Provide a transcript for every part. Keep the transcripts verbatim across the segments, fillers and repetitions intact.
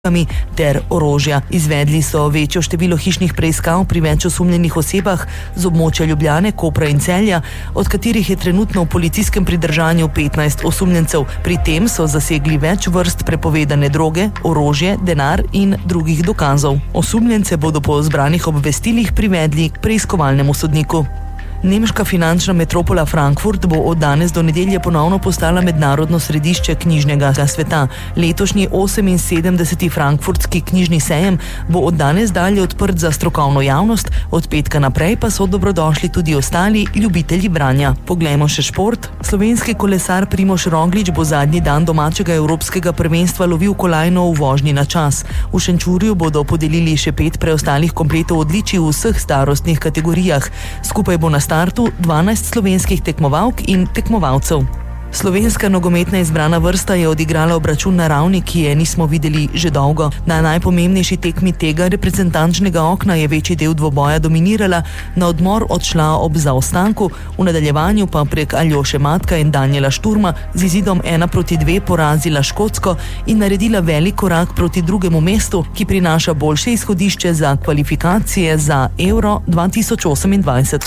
ter orožja. Izvedli so večjo število hišnih preiskav pri več osumljenih osebah z območja Ljubljane, Kopra in Celja, od katerih je trenutno v policijskem pridržanju petnajst osumljencev. Pri tem so zasegli več vrst prepovedane droge, orožje, denar in drugih dokazov. Osumljence bodo po zbranih obvestilih privedli k preiskovalnemu sodniku. Nemška finančna metropola Frankfurt bo od danes do nedelje ponovno postala mednarodno središče knjižnega sveta. Letošnji oseminsedemdeseti frankfurtski knjižni sejem bo od danes dalje odprt za strokovno javnost, od petka naprej pa so dobrodošli tudi ostali ljubitelji branja. Poglejmo še šport. Slovenski kolesar Primož Roglič bo zadnji dan domačega evropskega prvenstva lovil kolajno v vožnji na čas. V Šenčurju bodo podelili še pet preostalih kompletov odličij v vseh starostnih kategorijah. Skupaj bo na startu dvanajst slovenskih tekmovalk in tekmovalcev. Slovenska nogometna izbrana vrsta je odigrala obračun na ravni, ki je nismo videli že dolgo. Na najpomembnejši tekmi tega reprezentančnega okna je večji del dvoboja dominirala, na odmor odšla ob zaostanku, v nadaljevanju pa prek Aljoše Matka in Danijela Šturma z izidom ena proti dve porazila Škotsko in naredila velik korak proti drugemu mestu, ki prinaša boljše izhodišče za kvalifikacije za Euro dva tisoč osemindvajset.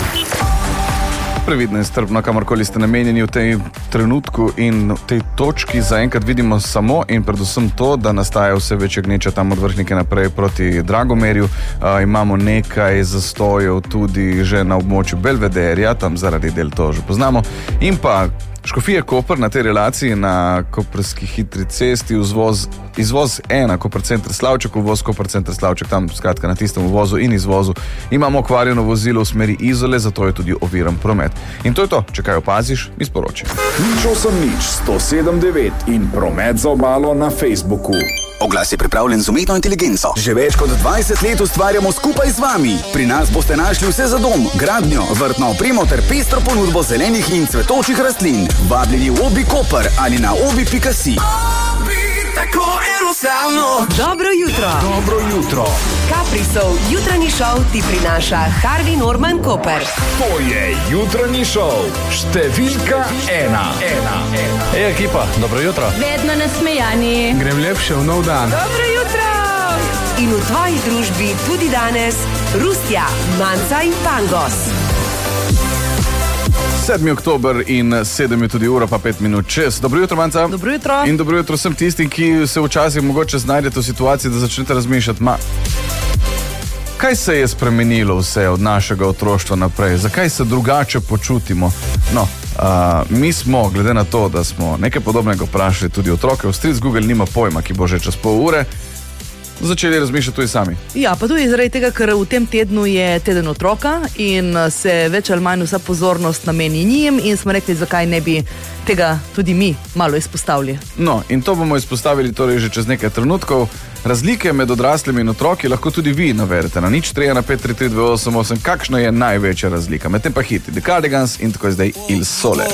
Previdno in strpno, kamorkoli ste namenjeni v tej trenutku in v tej točki. Zaenkrat vidimo samo in predvsem to, da nastaja vse večja gneča tam od Vrhnike naprej proti Dragomerju. Uh, imamo nekaj zastojev tudi že na območju Belvederja, tam zaradi del to že poznamo. In pa Škofije Koper na tej relaciji na koprski hitri cesti, vzvoz, izvoz ena, Koper center Slavček, uvoz Koper center Slavček, tam skratka na tistem uvozu in izvozu imamo okvarjeno vozilo v smeri Izole, zato je tudi oviran promet. In to je to, če kaj opaziš, mi sporoči. nič osem nič sto sedem devet in promet za obalo na Facebooku. Oglas je pripravljen z umetno inteligenco. Že več kot dvajset let ustvarjamo skupaj z vami. Pri nas boste našli vse za dom, gradnjo, vrtno opremo ter pestro ponudbo zelenih in cvetočih rastlin. Vabljeni v Obi Koper ali na obi pika si. Tako enostavno. Dobro jutro. Dobro jutro. Kaprisov jutranji šov ti prinaša Harvey Norman Koper. To je jutranji šov. Številka ena. ena. Ej, ekipa, dobro jutro. Vedno nasmejani. Grem lepše v nov dan. Dobro jutro. In v tvoji družbi tudi danes Rustja, Manca in Pangos. sedmi oktober in sedem je tudi ura pa pet minut čez. Dobro jutro, Manca. Dobro jutro. In dobro jutro vsem tistim, ki se včasih mogoče znajdete v situaciji, da začnete razmišljati, ma, kaj se je spremenilo vse od našega otroštva naprej? Zakaj se drugače počutimo? No, uh, mi smo, glede na to, da smo nekaj podobnega vprašali tudi otroke, v stric Google nima pojma, ki bo že čez pol ure, začeli razmišljati tudi sami. Ja, pa tudi zaradi tega, ker v tem tednu je teden otroka in se več ali manj vsa pozornost nameni njim in smo rekli, zakaj ne bi tega tudi mi malo izpostavili. No, in to bomo izpostavili torej že čez nekaj trenutkov. Razlike med odraslimi in otroki lahko tudi vi navedete na nič tri ena pet tri tri dve osem osem, kakšna je največja razlika. Medtem pa hiti The Cardigans in tako je zdaj Il Sole.